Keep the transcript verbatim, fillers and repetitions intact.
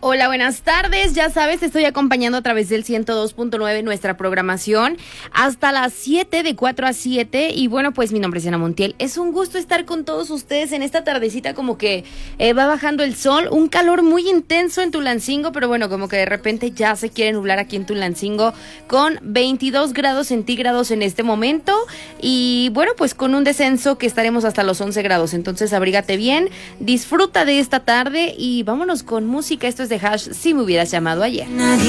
Hola, buenas tardes. Ya sabes, te estoy acompañando a través del ciento dos punto nueve nuestra programación hasta las siete, de cuatro a siete. Y bueno, pues mi nombre es Ana Montiel. Es un gusto estar con todos ustedes en esta tardecita, como que eh, va bajando el sol, un calor muy intenso en Tulancingo, pero bueno, como que de repente ya se quiere nublar aquí en Tulancingo con veintidós grados centígrados en este momento. Y bueno, pues con un descenso que estaremos hasta los once grados. Entonces abrígate bien, disfruta de esta tarde y vámonos con música. Esto es de Hash, Si Me Hubieras Llamado Ayer.